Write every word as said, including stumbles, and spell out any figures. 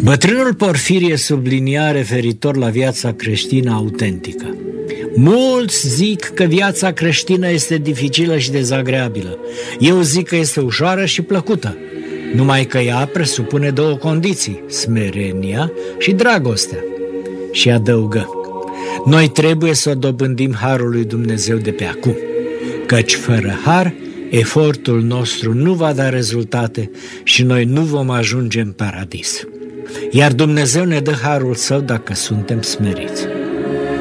Bătrânul Porfirie sublinia referitor la viața creștină autentică: mulți zic că viața creștină este dificilă și dezagreabilă. Eu zic că este ușoară și plăcută, numai că ea presupune două condiții: smerenia și dragostea. Și adăugă: noi trebuie să dobândim harul lui Dumnezeu de pe acum, căci fără har efortul nostru nu va da rezultate și noi nu vom ajunge în paradis. Iar Dumnezeu ne dă harul Său dacă suntem smeriți.